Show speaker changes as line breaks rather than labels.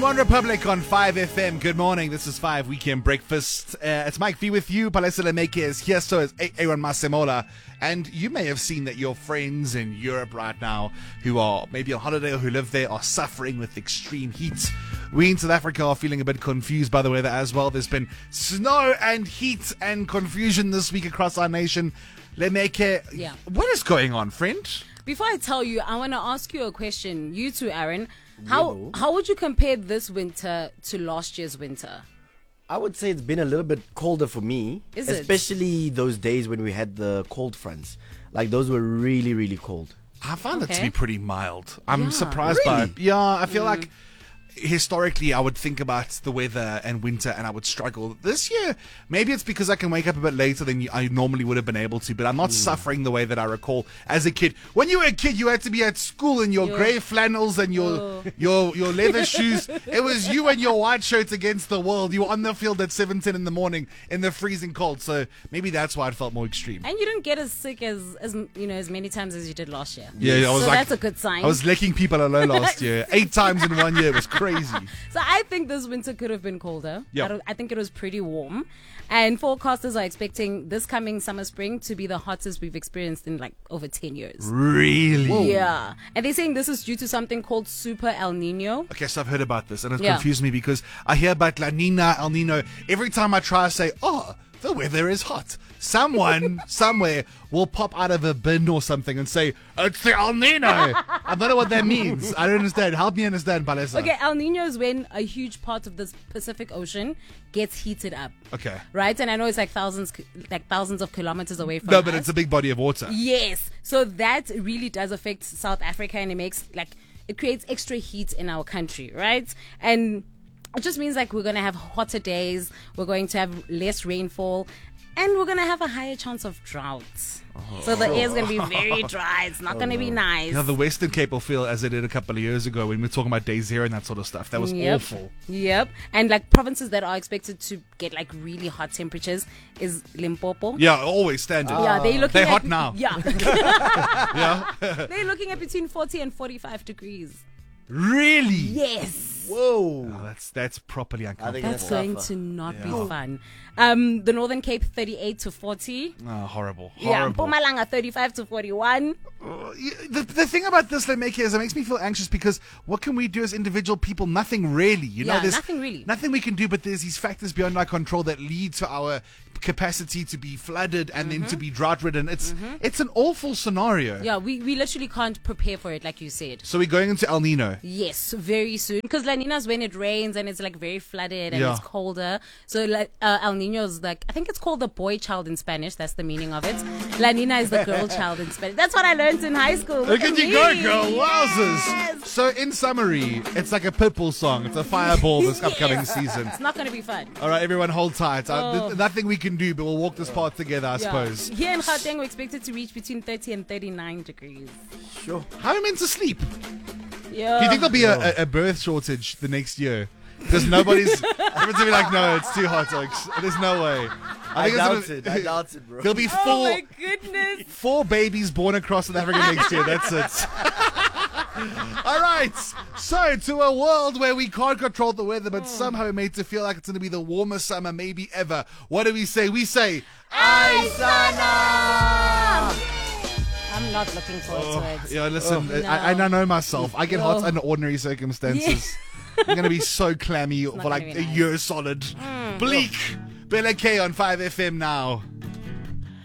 One Republic on 5FM. Good morning. This is 5 Weekend Breakfast. It's Mike V with you. Palesa Lemeke is here. So is Aaron Masemola. And you may have seen that your friends in Europe right now who are maybe on holiday or who live there are suffering with extreme heat. We in South Africa are feeling a bit confused by the weather as well. There's been snow and heat and confusion this week across our nation. Lemeke, What is going on, friend?
Before I tell you, I want to ask you a question. You too, Aaron. How would you compare this winter to last year's winter?
I would say it's been a little bit colder for me. Especially those days when we had the cold fronts. Like, those were really, really cold.
I found it to be pretty mild. I'm surprised
Really?
by it. Yeah, I feel like historically I would think about the weather and winter and I would struggle. This year, maybe it's because I can wake up a bit later than I normally would have been able to, but I'm not suffering the way that I recall as a kid. When you were a kid, you had to be at school in your grey flannels and your leather shoes. It was you and your white shirts against the world. You were on the field at 7:10 in the morning in the freezing cold, so maybe that's why it felt more extreme.
And you didn't get as sick as many times as you did last year.
Yeah, I was
that's a good sign.
I was licking people alone last year. 8 times in 1 year. It was crazy.
So I think this winter could have been colder.
Yeah.
I think it was pretty warm. And forecasters are expecting this coming summer spring to be the hottest we've experienced in like over 10 years.
Really?
Whoa. Yeah. And they're saying this is due to something called Super El Nino.
Okay, so I've heard about this, and it confused me because I hear about La Nina, El Nino. Every time I try to say, the weather is hot, someone somewhere will pop out of a bin or something and say, it's the El Nino. I don't know what that means. I don't understand. Help me understand, Palesa.
Okay, El Nino is when a huge part of this Pacific Ocean gets heated up.
Okay.
Right? And I know it's like thousands of kilometers away from
No, but
us.
it's a big body of water.
Yes. So that really does affect South Africa, and it creates extra heat in our country, right? And it just means like we're going to have hotter days, we're going to have less rainfall, and we're going to have a higher chance of drought. So the air is going to be very dry. It's not going to be nice.
You know, the Western Cape will feel as it did a couple of years ago when we were talking about day zero and that sort of stuff. That was awful.
Yep. And like provinces that are expected to get like really hot temperatures is Limpopo.
Yeah, always standard.
Yeah, they're
hot now.
Yeah.
Yeah.
They're looking at between 40 and 45 degrees.
Really?
Yes.
Whoa.
Oh, that's properly uncomfortable.
That's going to not be fun. The Northern Cape 38 to 40.
Oh, horrible.
Yeah, Mpumalanga 35 to 41.
The thing about this, Lemeke, is it makes me feel anxious because what can we do as individual people? Nothing really. There's
nothing really.
Nothing we can do, but there's these factors beyond our control that lead to our capacity to be flooded and then to be drought-ridden. It's an awful scenario.
Yeah, we literally can't prepare for it, like you said.
So we're going into El Nino.
Yes, very soon. Because La Nina is when it rains and it's like very flooded and it's colder. So El Nino is like, I think it's called the boy child in Spanish. That's the meaning of it. La Nina is the girl child in Spanish. That's what I learned in high school.
Look at you go, girl. Wowzers. Yes. So in summary, it's like a Pitbull song. It's a fireball this upcoming season.
It's not going to be fun.
All right, everyone hold tight. Nothing we can do, but we'll walk this path together, I suppose.
Here in Gauteng, we're expected to reach between 30 and 39 degrees.
Sure.
How are you meant to sleep?
Yeah.
Do you think there'll be a birth shortage the next year? Because everyone's going to be like, no, it's too hot, Oaks. There's no way.
I doubt it, bro.
There'll be
Oh my goodness.
4 babies born across South Africa next year. That's it. All right. So, to a world where we can't control the weather, but somehow we're made to feel like it's going to be the warmest summer maybe ever. What do we say? We say,
Aisana!
I'm not looking forward to it.
Yeah, listen, I know myself. I get hot under ordinary circumstances. I'm going to be so clammy for like a year solid. Bleak. Bella K on 5FM now.